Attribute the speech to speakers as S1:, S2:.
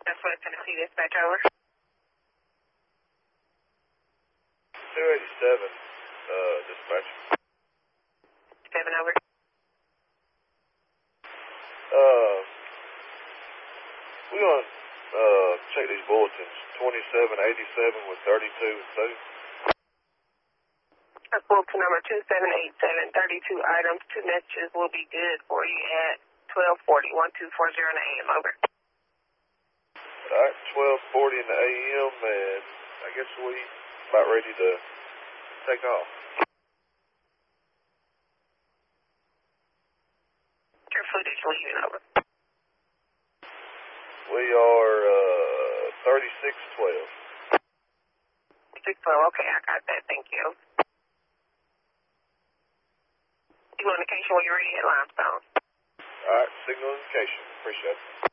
S1: That's what Tennessee dispatch over.
S2: 287, dispatch.
S1: 7 over.
S2: We're going to check these bulletins. 2787 with 32 and 2.
S1: That's bulletin number 2787, 32 items, 2 messages will be good for you at 1240, 1240 in the AM, over.
S2: Alright, 1240 in the AM, and I guess we about ready to take off.
S1: Your footage leaving, over.
S2: We are 3612.
S1: 612, okay, I got that, thank you. Signal indication when you're ready at Limestone.
S2: Alright, signal indication. Appreciate it.